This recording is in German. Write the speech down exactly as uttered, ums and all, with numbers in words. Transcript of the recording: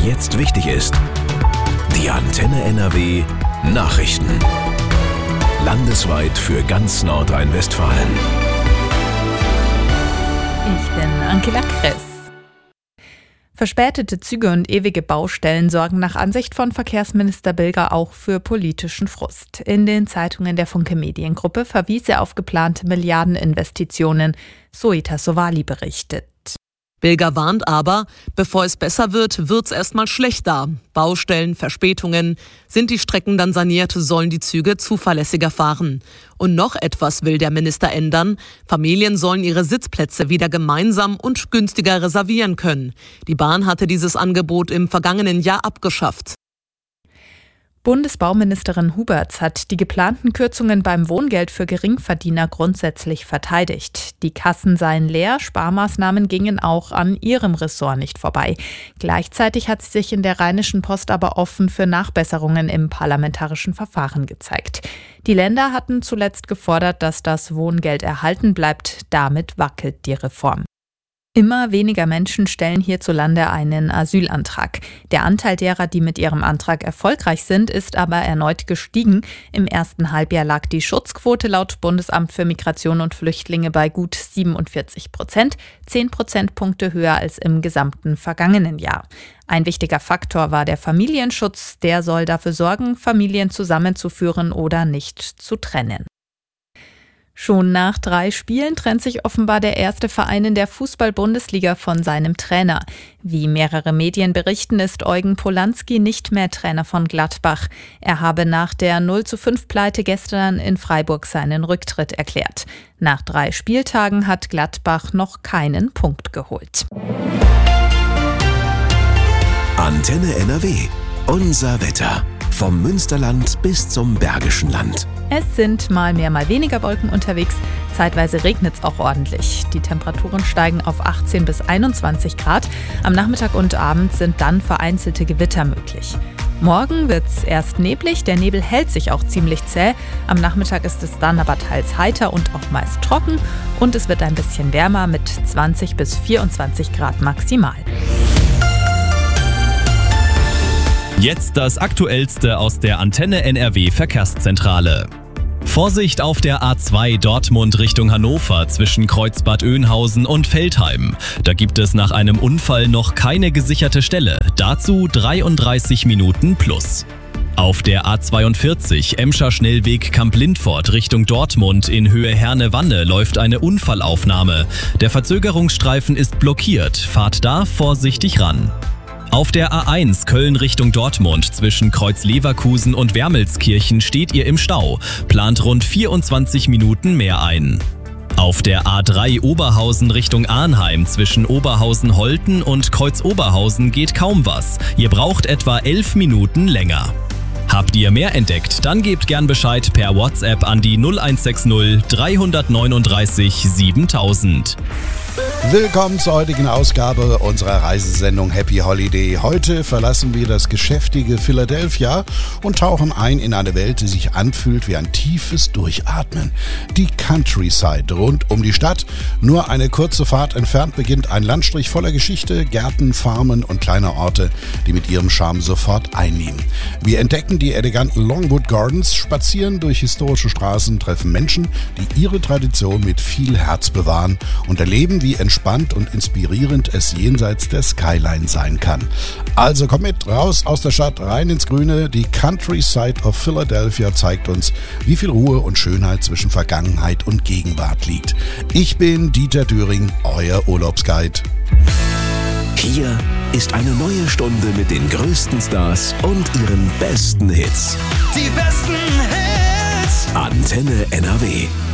jetzt wichtig ist. Die Antenne N R W Nachrichten. Landesweit für ganz Nordrhein-Westfalen. Ich bin Angela Kress. Verspätete Züge und ewige Baustellen sorgen nach Ansicht von Verkehrsminister Bilger auch für politischen Frust. In den Zeitungen der Funke Mediengruppe verwies er auf geplante Milliardeninvestitionen, Soita Sowali berichtet. Bilger warnt aber, bevor es besser wird, wird's erstmal schlechter. Baustellen, Verspätungen. Sind die Strecken dann saniert, sollen die Züge zuverlässiger fahren. Und noch etwas will der Minister ändern. Familien sollen ihre Sitzplätze wieder gemeinsam und günstiger reservieren können. Die Bahn hatte dieses Angebot im vergangenen Jahr abgeschafft. Bundesbauministerin Huberts hat die geplanten Kürzungen beim Wohngeld für Geringverdiener grundsätzlich verteidigt. Die Kassen seien leer, Sparmaßnahmen gingen auch an ihrem Ressort nicht vorbei. Gleichzeitig hat sie sich in der Rheinischen Post aber offen für Nachbesserungen im parlamentarischen Verfahren gezeigt. Die Länder hatten zuletzt gefordert, dass das Wohngeld erhalten bleibt. Damit wackelt die Reform. Immer weniger Menschen stellen hierzulande einen Asylantrag. Der Anteil derer, die mit ihrem Antrag erfolgreich sind, ist aber erneut gestiegen. Im ersten Halbjahr lag die Schutzquote laut Bundesamt für Migration und Flüchtlinge bei gut siebenundvierzig Prozent, zehn Prozentpunkte höher als im gesamten vergangenen Jahr. Ein wichtiger Faktor war der Familienschutz. Der soll dafür sorgen, Familien zusammenzuführen oder nicht zu trennen. Schon nach drei Spielen trennt sich offenbar der erste Verein in der Fußball-Bundesliga von seinem Trainer. Wie mehrere Medien berichten, ist Eugen Polanski nicht mehr Trainer von Gladbach. Er habe nach der null zu fünf Pleite gestern in Freiburg seinen Rücktritt erklärt. Nach drei Spieltagen hat Gladbach noch keinen Punkt geholt. Antenne N R W. Unser Wetter. Vom Münsterland bis zum Bergischen Land. Es sind mal mehr, mal weniger Wolken unterwegs. Zeitweise regnet es auch ordentlich. Die Temperaturen steigen auf achtzehn bis einundzwanzig Grad. Am Nachmittag und Abend sind dann vereinzelte Gewitter möglich. Morgen wird es erst neblig, der Nebel hält sich auch ziemlich zäh. Am Nachmittag ist es dann aber teils heiter und auch meist trocken. Und es wird ein bisschen wärmer mit zwanzig bis vierundzwanzig Grad maximal. Jetzt das Aktuellste aus der Antenne N R W Verkehrszentrale. Vorsicht auf der A zwei Dortmund Richtung Hannover zwischen Kreuzbad Oeynhausen und Veltheim. Da gibt es nach einem Unfall noch keine gesicherte Stelle. Dazu dreiunddreißig Minuten plus. Auf der A zweiundvierzig Emscher Schnellweg Kamp-Lindfort Richtung Dortmund in Höhe Herne-Wanne läuft eine Unfallaufnahme. Der Verzögerungsstreifen ist blockiert. Fahrt da vorsichtig ran. Auf der A eins Köln Richtung Dortmund zwischen Kreuz-Leverkusen und Wermelskirchen steht ihr im Stau. Plant rund vierundzwanzig Minuten mehr ein. Auf der A drei Oberhausen Richtung Arnheim zwischen Oberhausen-Holten und Kreuz-Oberhausen geht kaum was. Ihr braucht etwa elf Minuten länger. Habt ihr mehr entdeckt? Dann gebt gern Bescheid per WhatsApp an die null eins sechs null drei neun drei siebentausend. Willkommen zur heutigen Ausgabe unserer Reisesendung Happy Holiday. Heute verlassen wir das geschäftige Philadelphia und tauchen ein in eine Welt, die sich anfühlt wie ein tiefes Durchatmen. Die Countryside rund um die Stadt. Nur eine kurze Fahrt entfernt beginnt ein Landstrich voller Geschichte, Gärten, Farmen und kleiner Orte, die mit ihrem Charme sofort einnehmen. Wir entdecken die eleganten Longwood Gardens, spazieren durch historische Straßen, treffen Menschen, die ihre Tradition mit viel Herz bewahren und erleben, wie entspannt und inspirierend es jenseits der Skyline sein kann. Also komm mit, raus aus der Stadt, rein ins Grüne. Die Countryside of Philadelphia zeigt uns, wie viel Ruhe und Schönheit zwischen Vergangenheit und Gegenwart liegt. Ich bin Dieter Düring, euer Urlaubsguide. Hier ist eine neue Stunde mit den größten Stars und ihren besten Hits. Die besten Hits. Antenne N R W.